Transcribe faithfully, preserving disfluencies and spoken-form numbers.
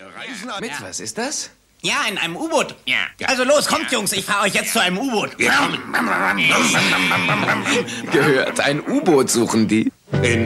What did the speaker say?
Reisen an... Mit was ist das? Ja, in einem U-Boot. Ja. Also los, kommt, Jungs, ich fahre euch jetzt zu einem U-Boot. Gehört, ein U-Boot suchen die. In